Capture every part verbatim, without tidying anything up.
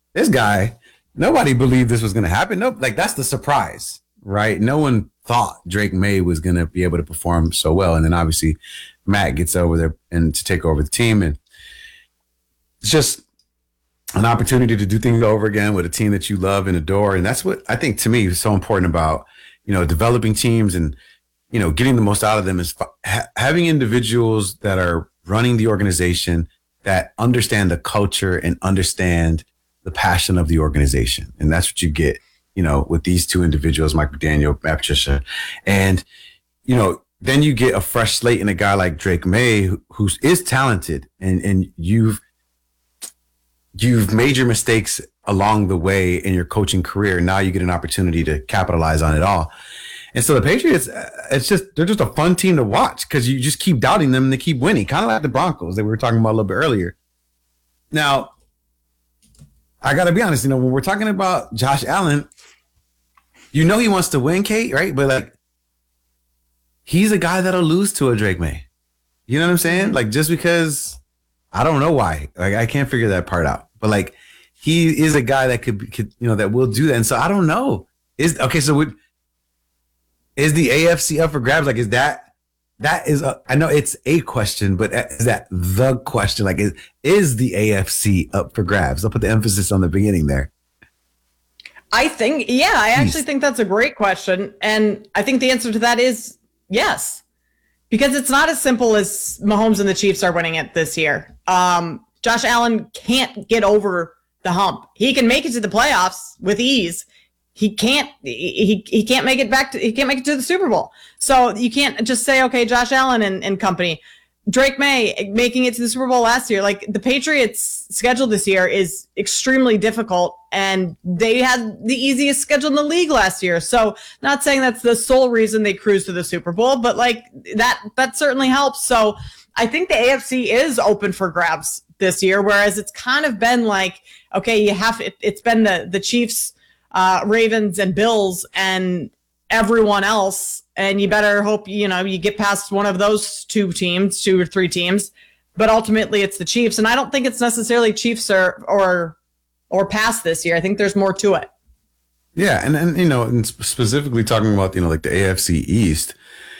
this guy, nobody believed this was going to happen. Nope. Like that's the surprise, right? No one thought Drake May was going to be able to perform so well. And then obviously Matt gets over there and to take over the team. And it's just an opportunity to do things over again with a team that you love and adore. And that's what I think to me is so important about, you know, developing teams and, you know, getting the most out of them is ha- having individuals that are running the organization that understand the culture and understand the passion of the organization. And that's what you get, you know, with these two individuals, Mike McDaniel, Matt Patricia. And, you know, then you get a fresh slate in a guy like Drake May, who, who is talented and, and you've, you've made your mistakes along the way in your coaching career. Now you get an opportunity to capitalize on it all. And so the Patriots, it's just, they're just a fun team to watch because you just keep doubting them and they keep winning, kind of like the Broncos that we were talking about a little bit earlier. Now, I got to be honest, you know, when we're talking about Josh Allen, you know, he wants to win, Kate, right? But like, he's a guy that'll lose to a Drake May. You know what I'm saying? Like, just because I don't know why, like, I can't figure that part out, but like, he is a guy that could, could you know, that will do that. And so I don't know. Is okay. So would, is the A F C up for grabs? Like, is that, that is, a, I know it's a question, but is that the question? Like, is, is the A F C up for grabs? I'll put the emphasis on the beginning there. I think, yeah, I actually think that's a great question. And I think the answer to that is yes, because it's not as simple as Mahomes and the Chiefs are winning it this year. Um, Josh Allen can't get over the hump. He can make it to the playoffs with ease. He can't, he, he can't make it back to, he can't make it to the Super Bowl. So you can't just say, okay, Josh Allen and, and company. Drake May making it to the Super Bowl last year, like the Patriots schedule this year is extremely difficult and they had the easiest schedule in the league last year. So not saying that's the sole reason they cruise to the Super Bowl, but like that, that certainly helps. So I think the A F C is open for grabs this year, whereas it's kind of been like, okay, you have, it, it's been the, the Chiefs, uh, Ravens and Bills and everyone else. And you better hope, you know, you get past one of those two teams, two or three teams, but ultimately it's the Chiefs. And I don't think it's necessarily Chiefs or, or, or past this year. I think there's more to it. Yeah. And, and, you know, and specifically talking about, you know, like the A F C East,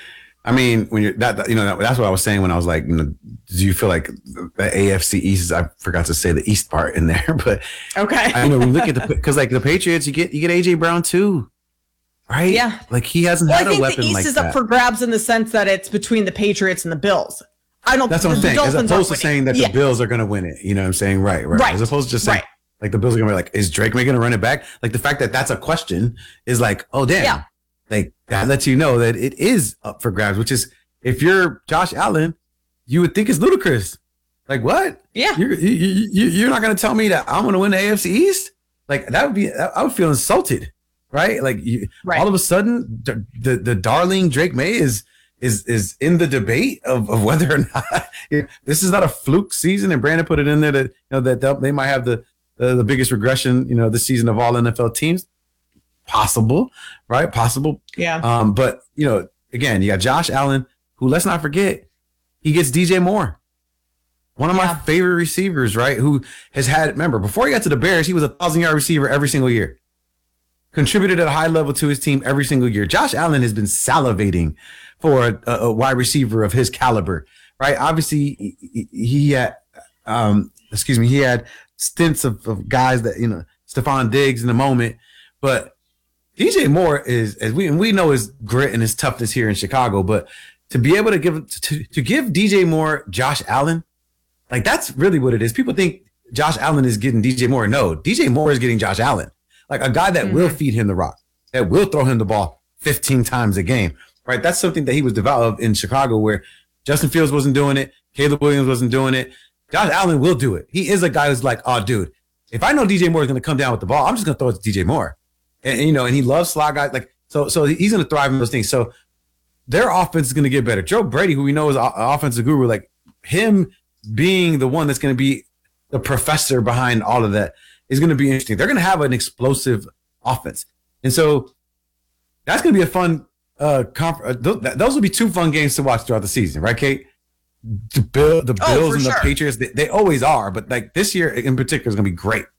I mean, when you're that, that you know, that, that's what I was saying when I was like, you know, do you feel like the A F C East is, I forgot to say the East part in there, but okay. I know we look at the, cause like the Patriots, you get, you get A J Brown too. Right? Yeah. Like he hasn't well, had a weapon like that. I think the East is up for grabs in the sense that it's between the Patriots and the Bills. I don't. That's what I'm saying. As opposed to saying that yeah. the Bills are going to win it. You know what I'm saying? Right, right. Right. As opposed to just saying, right. like the Bills are going to be like, is Drake May going to run it back? Like the fact that that's a question is like, oh, damn. Yeah. Like that lets you know that it is up for grabs, which is if you're Josh Allen, you would think it's ludicrous. Like what? Yeah. You're, you, you, you're not going to tell me that I'm going to win the A F C East? Like that would be, I would feel insulted. Right. Like you, right. all of a sudden the, the, the darling Drake May is, is, is in the debate of, of whether or not you know, this is not a fluke season. And Brandon put it in there that, you know, that they might have the, uh, the biggest regression, you know, this season of all N F L teams. Possible, right? Possible. Yeah. Um, but you know, again, you got Josh Allen, who let's not forget, he gets D J Moore. One of yeah. my favorite receivers, right? Who has had, remember, before he got to the Bears, he was a thousand yard receiver every single year. Contributed at a high level to his team every single year. Josh Allen has been salivating for a, a wide receiver of his caliber, right? Obviously, he, he had, um, excuse me, he had stints of, of guys that, you know, Stephon Diggs in the moment, but D J Moore is, as we and we know his grit and his toughness here in Chicago, but to be able to give to, to give D J Moore Josh Allen, like that's really what it is. People think Josh Allen is getting D J Moore. No, D J Moore is getting Josh Allen. Like a guy that mm-hmm. will feed him the rock, that will throw him the ball fifteen times a game, right? That's something that he was developed in Chicago where Justin Fields wasn't doing it. Caleb Williams wasn't doing it. Josh Allen will do it. He is a guy who's like, oh, dude, if I know D J Moore is going to come down with the ball, I'm just going to throw it to D J Moore. And, and, you know, and he loves slot guys. Like, so, so he's going to thrive in those things. So their offense is going to get better. Joe Brady, who we know is an offensive guru, like him being the one that's going to be the professor behind all of that is going to be interesting. They're going to have an explosive offense. And so that's going to be a fun uh, conf- uh th- those will be two fun games to watch throughout the season, right, Kate? The, Bill, the Bills oh, and the sure. Patriots, they, they always are, but like this year in particular is going to be great.